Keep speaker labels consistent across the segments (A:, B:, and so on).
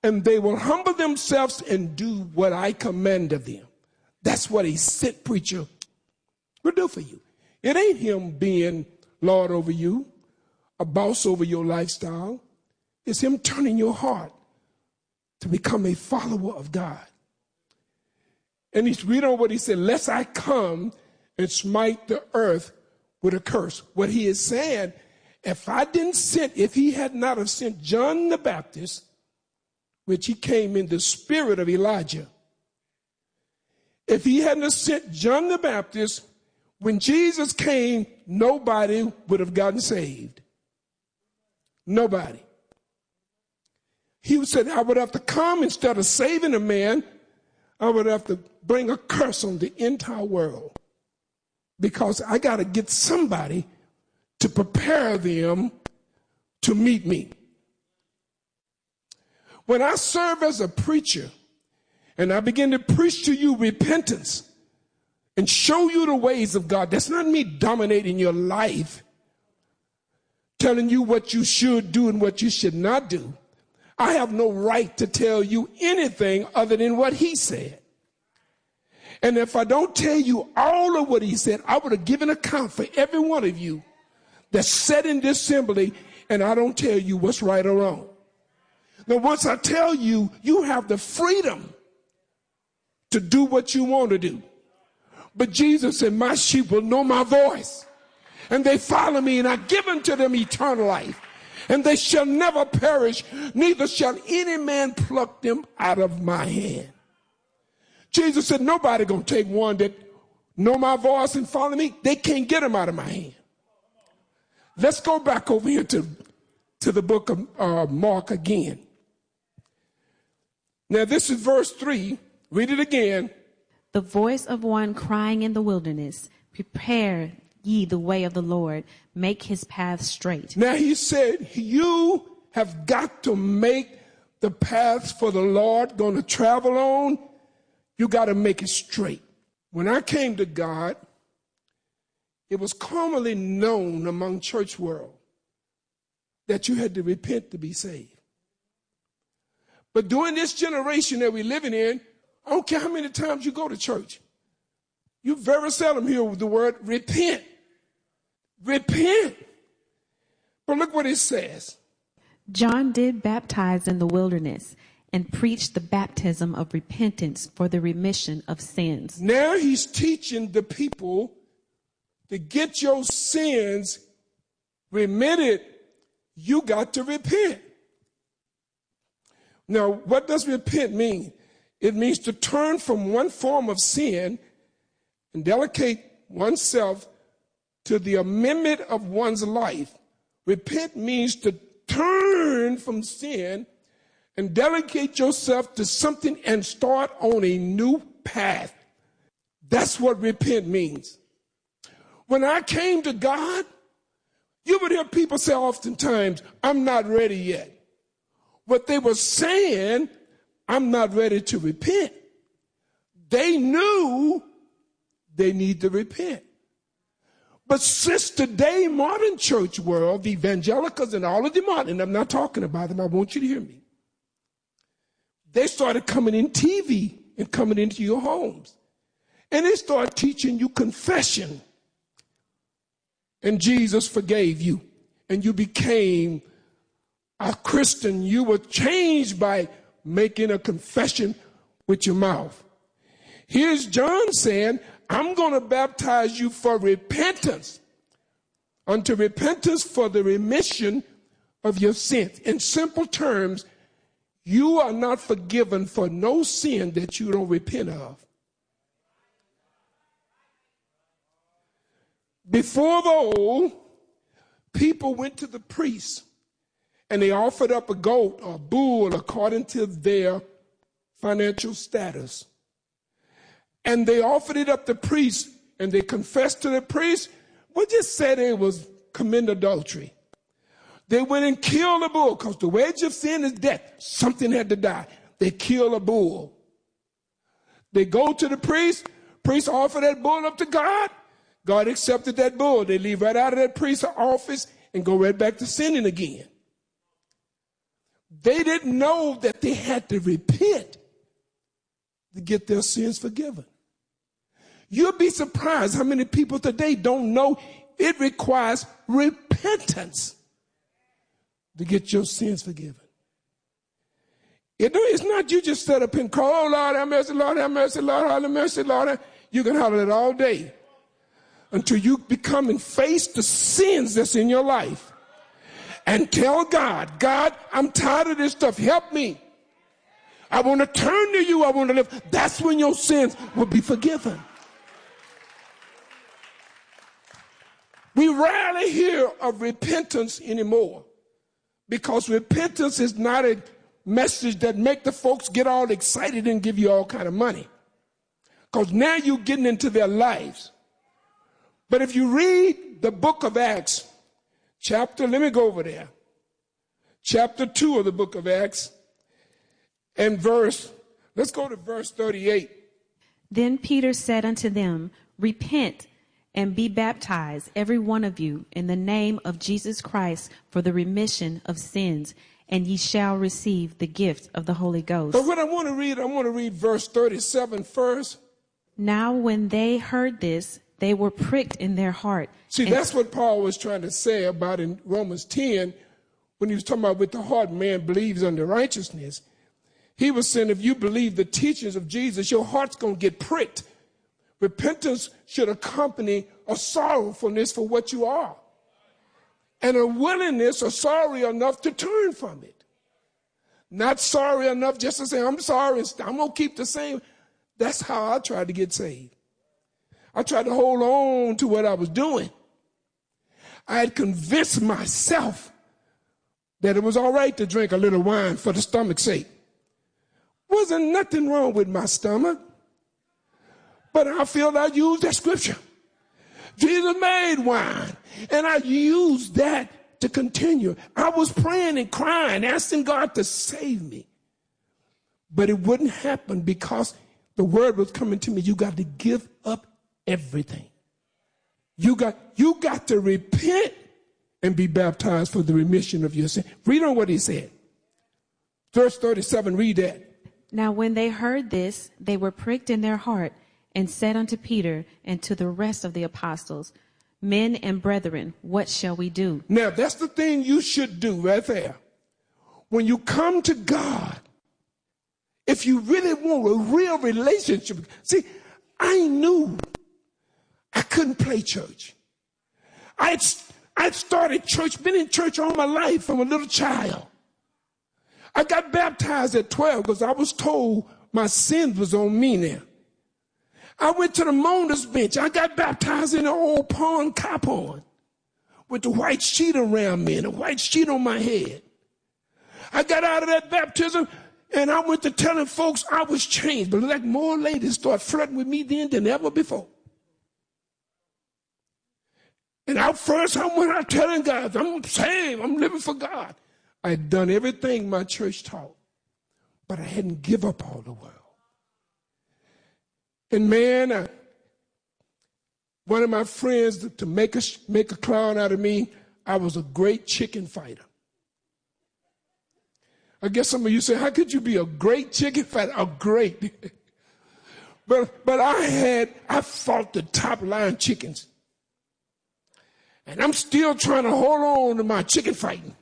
A: and they will humble themselves and do what I command of them. That's what a sent preacher will do for you. It ain't him being Lord over you, a boss over your lifestyle. It's him turning your heart to become a follower of God. And he's reading on what he said, lest I come and smite the earth with a curse. What he is saying, if he had not have sent John the Baptist, which he came in the spirit of Elijah, if he hadn't sent John the Baptist, when Jesus came, nobody would have gotten saved. Nobody. He said, I would have to come instead of saving a man, I would have to bring a curse on the entire world. Because I got to get somebody to prepare them to meet me. When I serve as a preacher and I begin to preach to you repentance and show you the ways of God, that's not me dominating your life, telling you what you should do and what you should not do. I have no right to tell you anything other than what he said. And if I don't tell you all of what he said, I would have given account for every one of you that's sat in this assembly, and I don't tell you what's right or wrong. Now, once I tell you, you have the freedom to do what you want to do. But Jesus said, my sheep will know my voice, and they follow me, and I give unto them eternal life, and they shall never perish, neither shall any man pluck them out of my hand. Jesus said, nobody gonna take one that know my voice and follow me. They can't get them out of my hand. Let's go back over here to the book of Mark again. Now this is verse 3. Read it again.
B: The voice of one crying in the wilderness, prepare ye the way of the Lord, make his path straight.
A: Now he said, you have got to make the paths for the Lord going to travel on. You got to make it straight. When I came to God, it was commonly known among church world that you had to repent to be saved. But during this generation that we're living in, I don't care how many times you go to church, you very seldom hear the word repent. Repent. But look what it says.
B: John did baptize in the wilderness and preached the baptism of repentance for the remission of sins.
A: Now he's teaching the people to get your sins remitted, you got to repent. Now, what does repent mean? It means to turn from one form of sin and dedicate oneself to the amendment of one's life. Repent means to turn from sin and dedicate yourself to something and start on a new path. That's what repent means. When I came to God, you would hear people say oftentimes, I'm not ready yet. What they were saying, I'm not ready to repent. They knew they need to repent. But since today, modern church world, the evangelicals and all of the modern, I'm not talking about them, I want you to hear me. They started coming in TV and coming into your homes. And they started teaching you confession. And Jesus forgave you. And you became a Christian. You were changed by making a confession with your mouth. Here's John saying, I'm going to baptize you for repentance. Unto repentance for the remission of your sins. In simple terms, you are not forgiven for no sin that you don't repent of. Before the old, people went to the priest and they offered up a goat or a bull according to their financial status. And they offered it up to the priest and they confessed to the priest. We just said it was commit adultery. They went and killed a bull because the wage of sin is death. Something had to die. They kill a bull. They go to the priest. Priest offer that bull up to God. God accepted that bull. They leave right out of that priest's office and go right back to sinning again. They didn't know that they had to repent to get their sins forgiven. You'll be surprised how many people today don't know it requires repentance to get your sins forgiven. It's not you just set up and call, oh, Lord, have mercy, Lord, have mercy, Lord, have mercy, Lord. You can holler it all day until you become and face the sins that's in your life and tell God, God, I'm tired of this stuff. Help me. I want to turn to you. I want to live. That's when your sins will be forgiven. We rarely hear of repentance anymore because repentance is not a message that make the folks get all excited and give you all kind of money. Because now you're getting into their lives. But if you read the book of Acts, let me go over there. Chapter 2 of the book of Acts and let's go to verse 38.
B: Then Peter said unto them, Repent and be baptized, every one of you, in the name of Jesus Christ for the remission of sins, and ye shall receive the gift of the Holy Ghost.
A: But what I want to read verse 37 first.
B: Now when they heard this, they were pricked in their heart.
A: See, that's what Paul was trying to say about in Romans 10, when he was talking about with the heart man believes unto righteousness. He was saying if you believe the teachings of Jesus, your heart's going to get pricked. Repentance should accompany a sorrowfulness for what you are and a willingness or sorry enough to turn from it. Not sorry enough just to say, I'm sorry, I'm going to keep the same. That's how I tried to get saved. I tried to hold on to what I was doing. I had convinced myself that it was all right to drink a little wine for the stomach's sake. Wasn't nothing wrong with my stomach. But I feel I used that scripture. Jesus made wine, and I used that to continue. I was praying and crying, asking God to save me. But it wouldn't happen because the word was coming to me. You got to give up everything. You got to repent and be baptized for the remission of your sin. Read on what he said. Verse 37, read that.
B: Now when they heard this, they were pricked in their heart, and said unto Peter and to the rest of the apostles, Men and brethren, what shall we do?
A: Now, that's the thing you should do right there. When you come to God, if you really want a real relationship, see, I knew I couldn't play church. I'd started church, been in church all my life from a little child. I got baptized at 12 because I was told my sins was on me now. I went to the mourner's bench. I got baptized in an old pond, car pond, with the white sheet around me and a white sheet on my head. I got out of that baptism and I went to telling folks I was changed. But like more ladies started flirting with me then than ever before. And I went out telling God, I'm saved, I'm living for God. I had done everything my church taught, but I hadn't given up all the world. And man, one of my friends, to make a clown out of me, I was a great chicken fighter. I guess some of you say, how could you be a great chicken fighter? A great. but I fought the top line chickens. And I'm still trying to hold on to my chicken fighting.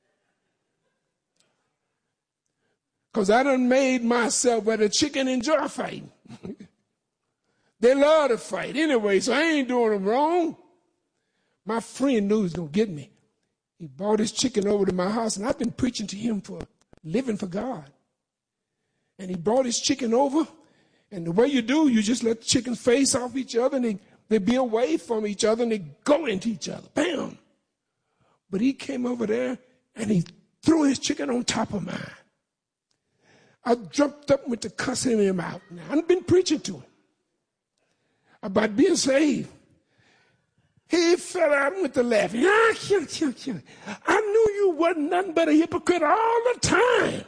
A: Because I done made myself where the chicken enjoy fighting. They love to fight anyway, so I ain't doing them wrong. My friend knew he was going to get me. He brought his chicken over to my house, and I've been preaching to him for living for God. And he brought his chicken over, and the way you do, you just let the chickens face off each other, and they be away from each other, and they go into each other. Bam! But he came over there, and he threw his chicken on top of mine. I jumped up and went to cussing him out. Now, I've been preaching to him about being saved. He fell out and went to laughing. I knew you wasn't nothing but a hypocrite all the time.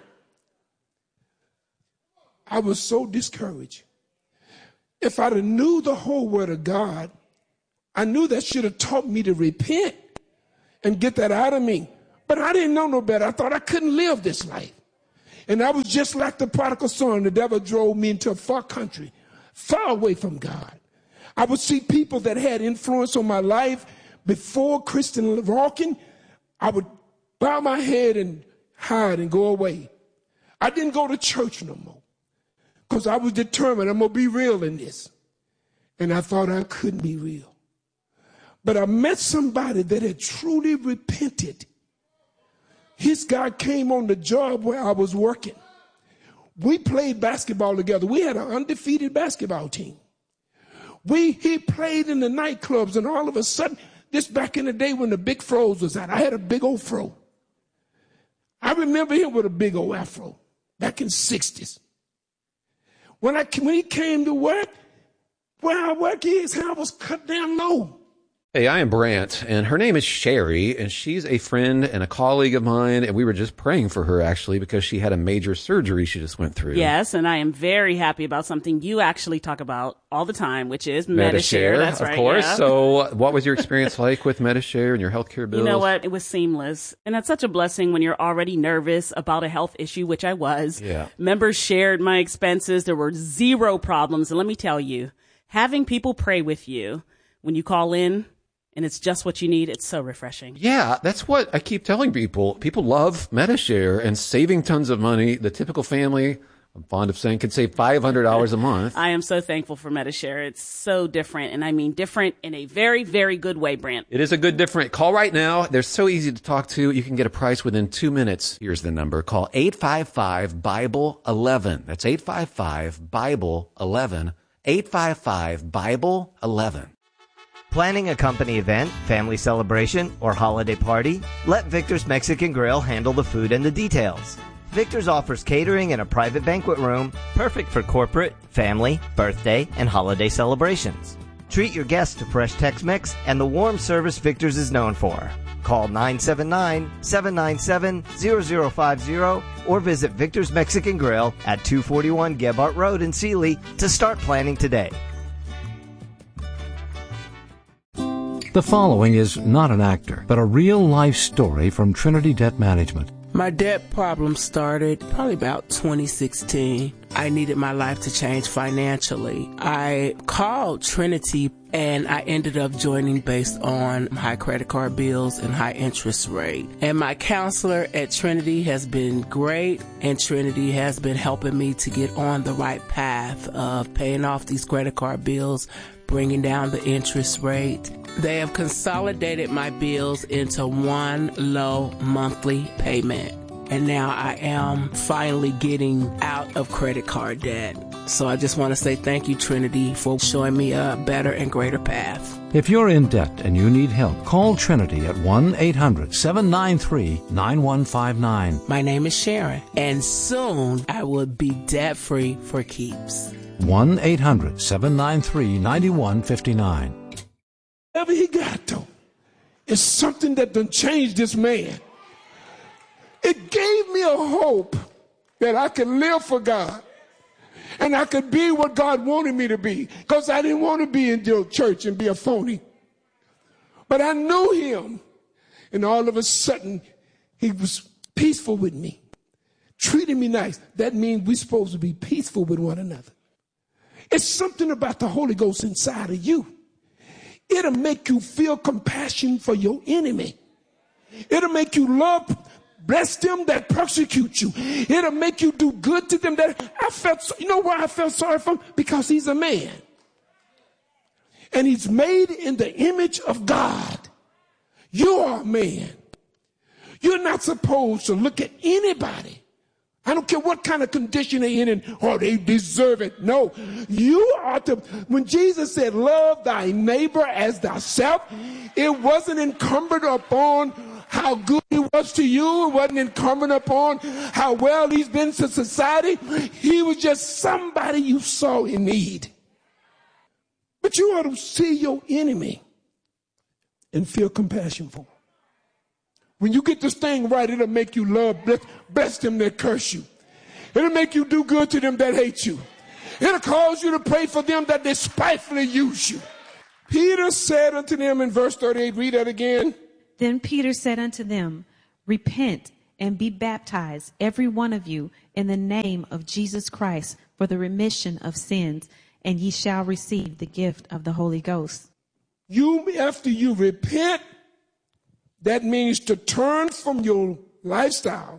A: I was so discouraged. If I'd have knew the whole word of God, I knew that should have taught me to repent and get that out of me. But I didn't know no better. I thought I couldn't live this life. And I was just like the prodigal son. The devil drove me into a far country, far away from God. I would see people that had influence on my life before Christian walking. I would bow my head and hide and go away. I didn't go to church no more because I was determined I'm going to be real in this. And I thought I couldn't be real. But I met somebody that had truly repented. His guy came on the job where I was working. We played basketball together. We had an undefeated basketball team. He played in the nightclubs, and all of a sudden, this back in the day when the big fros was out, I had a big old fro. I remember him with a big old afro back in the 60s. When he came to work, where I work, his hair was cut down low.
C: Hey, I am Brant, and her name is Sherry, and she's a friend and a colleague of mine, and we were just praying for her, actually, because she had a major surgery she just went through.
D: Yes, and I am very happy about something you actually talk about all the time, which is Medi-Share. That's right,
C: of course.
D: Yeah.
C: So what was your experience like with Medi-Share and your healthcare bills?
D: You know what? It was seamless. And that's such a blessing when you're already nervous about a health issue, which I was.
C: Yeah.
D: Members shared my expenses. There were zero problems. And let me tell you, having people pray with you when you call in, and it's just what you need, it's so refreshing.
C: Yeah, that's what I keep telling people. People love Medi-Share and saving tons of money. The typical family, I'm fond of saying, could save $500 a month.
D: I am so thankful for Medi-Share. It's so different, and I mean different in a very, very good way, Brant.
C: It is a good different. Call right now. They're so easy to talk to. You can get a price within 2 minutes. Here's the number. Call 855-BIBLE-11. That's 855-BIBLE-11. 855-BIBLE-11.
E: Planning a company event, family celebration, or holiday party? Let Victor's Mexican Grill handle the food and the details. Victor's offers catering and a private banquet room, perfect for corporate, family, birthday, and holiday celebrations. Treat your guests to fresh Tex-Mex and the warm service Victor's is known for. Call 979-797-0050 or visit Victor's Mexican Grill at 241 Gebhardt Road in Sealy to start planning today.
F: The following is not an actor, but a real-life story from Trinity Debt Management.
G: My debt problem started probably about 2016. I needed my life to change financially. I called Trinity and I ended up joining based on high credit card bills and high interest rate. And my counselor at Trinity has been great, and Trinity has been helping me to get on the right path of paying off these credit card bills, bringing down the interest rate. They have consolidated my bills into one low monthly payment. And now I am finally getting out of credit card debt. So I just want to say thank you, Trinity, for showing me a better and greater path.
F: If you're in debt and you need help, call Trinity at 1-800-793-9159.
G: My name is Sharon, and soon I will be debt-free for keeps.
F: 1-800-793-9159.
A: Whatever he got, though, is something that done changed this man. It gave me a hope that I could live for God and I could be what God wanted me to be, because I didn't want to be in the church and be a phony. But I knew him, and all of a sudden, he was peaceful with me, treating me nice. That means we're supposed to be peaceful with one another. It's something about the Holy Ghost inside of you. It'll make you feel compassion for your enemy. It'll make you love, bless them that persecute you. It'll make you do good to them. You know why I felt sorry for him? Because he's a man. And he's made in the image of God. You are a man. You're not supposed to look at anybody. I don't care what kind of condition they're in, or they deserve it. No, you are to, when Jesus said, love thy neighbor as thyself, it wasn't encumbered upon how good he was to you. It wasn't incumbent upon how well he's been to society. He was just somebody you saw in need. But you ought to see your enemy and feel compassion for him. When you get this thing right, it'll make you love, bless them that curse you. It'll make you do good to them that hate you. It'll cause you to pray for them that despitefully use you. Peter said unto them in verse 38, read that again.
B: Then Peter said unto them, Repent and be baptized, every one of you, in the name of Jesus Christ for the remission of sins, and ye shall receive the gift of the Holy Ghost.
A: After you repent, that means to turn from your lifestyle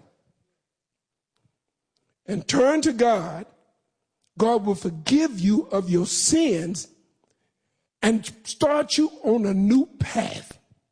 A: and turn to God. God will forgive you of your sins and start you on a new path.